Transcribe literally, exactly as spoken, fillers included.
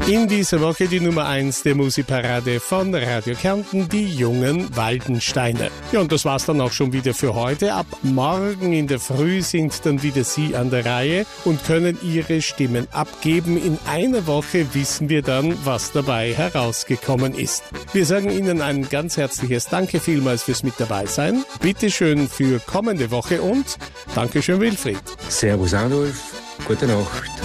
In dieser Woche die Nummer eins der Musikparade von Radio Kärnten, die jungen Waldensteiner. Ja, und das war's dann auch schon wieder für heute. Ab morgen in der Früh sind dann wieder Sie an der Reihe und können Ihre Stimmen abgeben. In einer Woche wissen wir dann, was dabei herausgekommen ist. Wir sagen Ihnen ein ganz herzliches Danke vielmals fürs mit dabei sein. Bitteschön für kommende Woche und Dankeschön Wilfried. Servus Adolf, gute Nacht.